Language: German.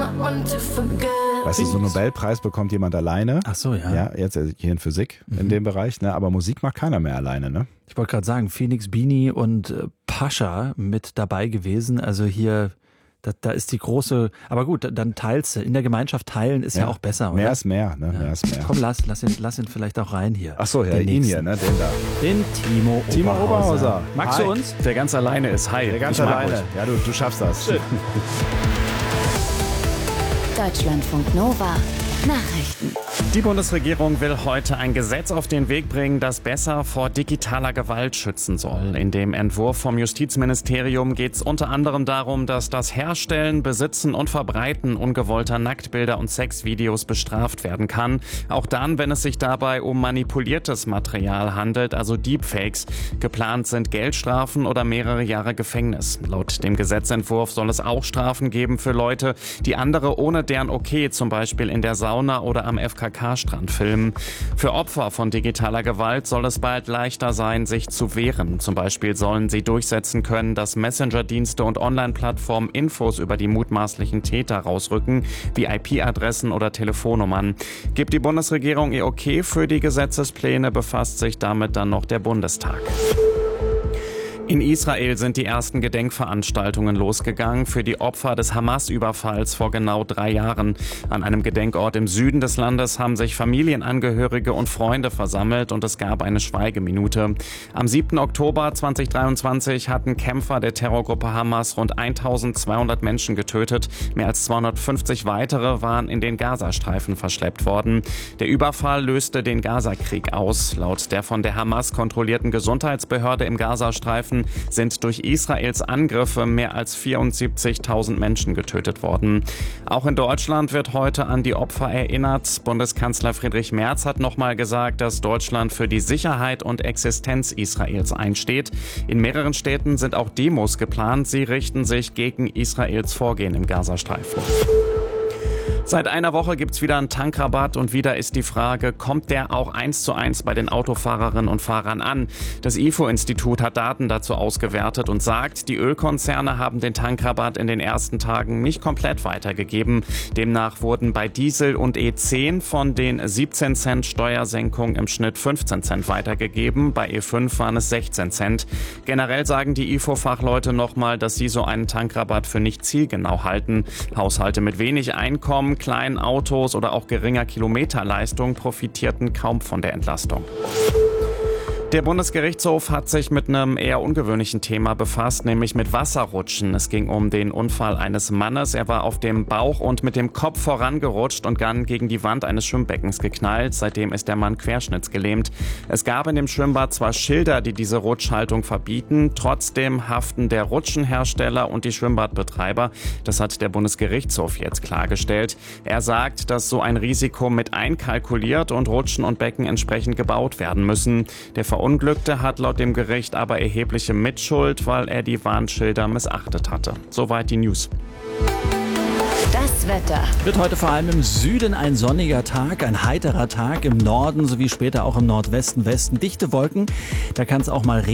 Weißt du, so einen Nobelpreis bekommt jemand alleine. Ach so, ja. Ja, jetzt hier in Physik in dem Bereich, ne? Aber Musik macht keiner mehr alleine, ne? Ich wollte gerade sagen, Phoenix Bini und Pascha mit dabei gewesen. Also hier, da ist die große, aber gut, dann teilst du. In der Gemeinschaft teilen ist ja auch besser, oder? Mehr ist mehr, ne? Ja. Mehr ist mehr. Komm, lass ihn vielleicht auch rein hier. Ach so, ja, ihn hier, ne? Den da. Den Timo Oberhauser. Magst du uns? Der ganz alleine ist. Hi. Der ganz alleine. Ja, du schaffst das. Deutschlandfunk Nova. Nachrichten. Die Bundesregierung will heute ein Gesetz auf den Weg bringen, das besser vor digitaler Gewalt schützen soll. In dem Entwurf vom Justizministerium geht es unter anderem darum, dass das Herstellen, Besitzen und Verbreiten ungewollter Nacktbilder und Sexvideos bestraft werden kann. Auch dann, wenn es sich dabei um manipuliertes Material handelt, also Deepfakes. Geplant sind Geldstrafen oder mehrere Jahre Gefängnis. Laut dem Gesetzentwurf soll es auch Strafen geben für Leute, die andere ohne deren Okay, zum Beispiel in der Sauna oder am FKK-Strand filmen. Für Opfer von digitaler Gewalt soll es bald leichter sein, sich zu wehren. Zum Beispiel sollen sie durchsetzen können, dass Messenger-Dienste und Online-Plattformen Infos über die mutmaßlichen Täter rausrücken, wie IP-Adressen oder Telefonnummern. Gibt die Bundesregierung ihr Okay für die Gesetzespläne, befasst sich damit dann noch der Bundestag. In Israel sind die ersten Gedenkveranstaltungen losgegangen für die Opfer des Hamas-Überfalls vor genau 3 Jahren. An einem Gedenkort im Süden des Landes haben sich Familienangehörige und Freunde versammelt und es gab eine Schweigeminute. Am 7. Oktober 2023 hatten Kämpfer der Terrorgruppe Hamas rund 1200 Menschen getötet. Mehr als 250 weitere waren in den Gazastreifen verschleppt worden. Der Überfall löste den Gazakrieg aus. Laut der von der Hamas kontrollierten Gesundheitsbehörde im Gazastreifen sind durch Israels Angriffe mehr als 74.000 Menschen getötet worden. Auch in Deutschland wird heute an die Opfer erinnert. Bundeskanzler Friedrich Merz hat nochmal gesagt, dass Deutschland für die Sicherheit und Existenz Israels einsteht. In mehreren Städten sind auch Demos geplant. Sie richten sich gegen Israels Vorgehen im Gazastreifen. Seit einer Woche gibt's wieder einen Tankrabatt und wieder ist die Frage, kommt der auch 1:1 bei den Autofahrerinnen und Fahrern an? Das IFO-Institut hat Daten dazu ausgewertet und sagt, die Ölkonzerne haben den Tankrabatt in den ersten Tagen nicht komplett weitergegeben. Demnach wurden bei Diesel und E10 von den 17 Cent Steuersenkung im Schnitt 15 Cent weitergegeben. Bei E5 waren es 16 Cent. Generell sagen die IFO-Fachleute nochmal, dass sie so einen Tankrabatt für nicht zielgenau halten. Haushalte mit wenig Einkommen, kleinen Autos oder auch geringer Kilometerleistung profitierten kaum von der Entlastung. Der Bundesgerichtshof hat sich mit einem eher ungewöhnlichen Thema befasst, nämlich mit Wasserrutschen. Es ging um den Unfall eines Mannes. Er war auf dem Bauch und mit dem Kopf vorangerutscht und dann gegen die Wand eines Schwimmbeckens geknallt. Seitdem ist der Mann querschnittsgelähmt. Es gab in dem Schwimmbad zwar Schilder, die diese Rutschhaltung verbieten. Trotzdem haften der Rutschenhersteller und die Schwimmbadbetreiber. Das hat der Bundesgerichtshof jetzt klargestellt. Er sagt, dass so ein Risiko mit einkalkuliert und Rutschen und Becken entsprechend gebaut werden müssen. Der Verunglückte hat laut dem Gericht aber erhebliche Mitschuld, weil er die Warnschilder missachtet hatte. Soweit die News. Das Wetter. Wird heute vor allem im Süden ein sonniger Tag, ein heiterer Tag, im Norden sowie später auch im Nordwesten, Westen dichte Wolken. Da kann es auch mal regnen.